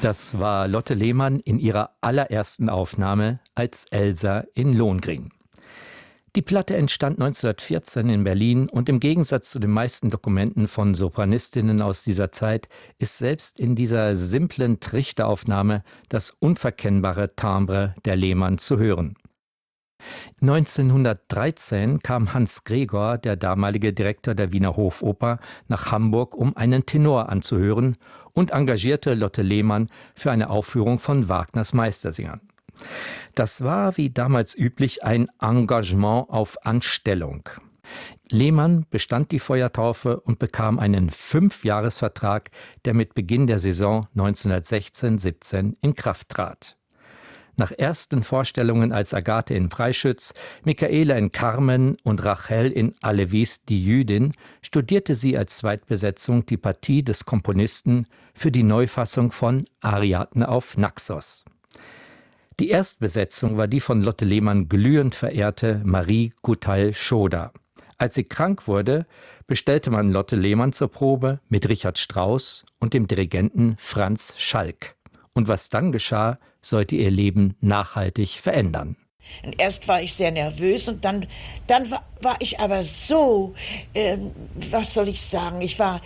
Das war Lotte Lehmann in ihrer allerersten Aufnahme als Elsa in Lohengrin. Die Platte entstand 1914 in Berlin und im Gegensatz zu den meisten Dokumenten von Sopranistinnen aus dieser Zeit ist selbst in dieser simplen Trichteraufnahme das unverkennbare Timbre der Lehmann zu hören. 1913 kam Hans Gregor, der damalige Direktor der Wiener Hofoper, nach Hamburg, um einen Tenor anzuhören und engagierte Lotte Lehmann für eine Aufführung von Wagners Meistersingern. Das war, wie damals üblich, ein Engagement auf Anstellung. Lehmann bestand die Feuertaufe und bekam einen 5-Jahres-Vertrag, der mit Beginn der Saison 1916/17 in Kraft trat. Nach ersten Vorstellungen als Agathe in Freischütz, Michaela in Carmen und Rachel in Alevis die Jüdin studierte sie als Zweitbesetzung die Partie des Komponisten für die Neufassung von Ariadne auf Naxos. Die Erstbesetzung war die von Lotte Lehmann glühend verehrte Marie Guthall-Schoder. Als sie krank wurde, bestellte man Lotte Lehmann zur Probe mit Richard Strauss und dem Dirigenten Franz Schalk. Und was dann geschah, sollte ihr Leben nachhaltig verändern. Erst war ich sehr nervös und dann war ich aber so, was soll ich sagen,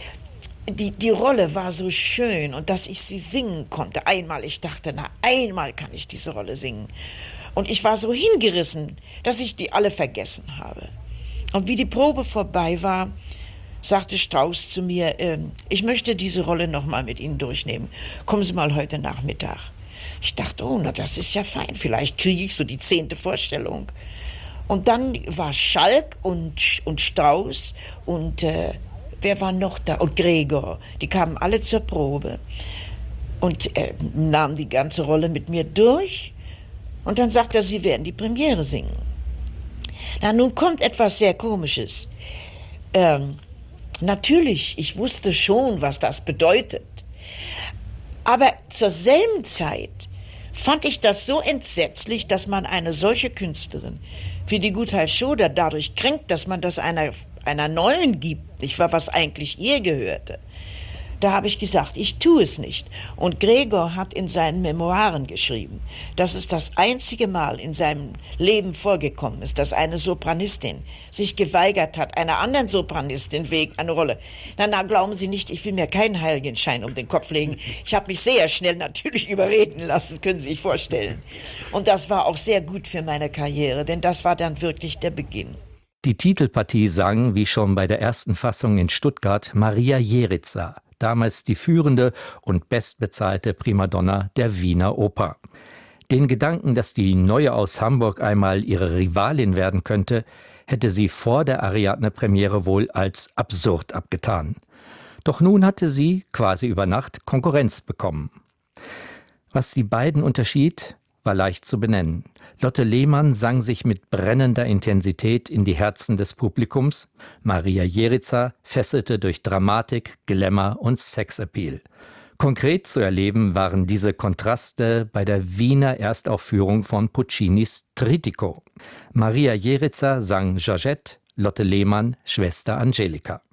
die Rolle war so schön und dass ich sie singen konnte. Ich dachte, einmal kann ich diese Rolle singen. Und ich war so hingerissen, dass ich die alle vergessen habe. Und wie die Probe vorbei war, sagte Strauss zu mir, ich möchte diese Rolle nochmal mit Ihnen durchnehmen. Kommen Sie mal heute Nachmittag. Ich dachte, das ist ja fein, vielleicht kriege ich so die 10. Vorstellung. Und dann war Schalk und Strauss und wer war noch da? Und Gregor, die kamen alle zur Probe und nahmen die ganze Rolle mit mir durch. Und dann sagt er, Sie werden die Premiere singen. Na, nun kommt etwas sehr Komisches. Natürlich, ich wusste schon, was das bedeutet. Aber zur selben Zeit fand ich das so entsetzlich, dass man eine solche Künstlerin wie die Guthall-Schoder dadurch kränkt, dass man das einer neuen gibt, nicht wahr, was eigentlich ihr gehörte. Da habe ich gesagt, ich tue es nicht. Und Gregor hat in seinen Memoiren geschrieben, dass es das einzige Mal in seinem Leben vorgekommen ist, dass eine Sopranistin sich geweigert hat, einer anderen Sopranistin wegen einer Rolle. Na, glauben Sie nicht, ich will mir keinen Heiligenschein um den Kopf legen. Ich habe mich sehr schnell natürlich überreden lassen, können Sie sich vorstellen. Und das war auch sehr gut für meine Karriere, denn das war dann wirklich der Beginn. Die Titelpartie sang, wie schon bei der ersten Fassung in Stuttgart, Maria Jeritzer, damals die führende und bestbezahlte Primadonna der Wiener Oper. Den Gedanken, dass die Neue aus Hamburg einmal ihre Rivalin werden könnte, hätte sie vor der Ariadne-Premiere wohl als absurd abgetan. Doch nun hatte sie, quasi über Nacht, Konkurrenz bekommen. Was die beiden unterschied, war leicht zu benennen. Lotte Lehmann sang sich mit brennender Intensität in die Herzen des Publikums. Maria Jeritzer fesselte durch Dramatik, Glamour und Sexappeal. Konkret zu erleben waren diese Kontraste bei der Wiener Erstaufführung von Puccinis Trittico. Maria Jeritzer sang Georgette, Lotte Lehmann Schwester Angelika.